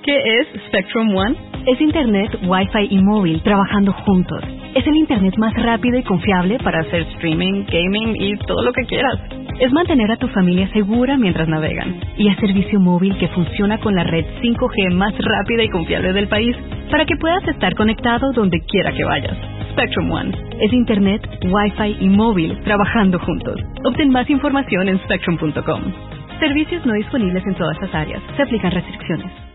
¿Qué es Spectrum One? Es Internet, Wi-Fi y móvil trabajando juntos. Es el Internet más rápido y confiable Para hacer streaming, gaming y todo lo que quieras. es mantener a tu familia segura mientras navegan. Y es servicio móvil que funciona con la red 5G más rápida y confiable del país para que puedas estar conectado donde quiera que vayas. Spectrum One es Internet, Wi-Fi y móvil trabajando juntos. Obtén más información en spectrum.com. Servicios no disponibles en todas las áreas. Se aplican restricciones.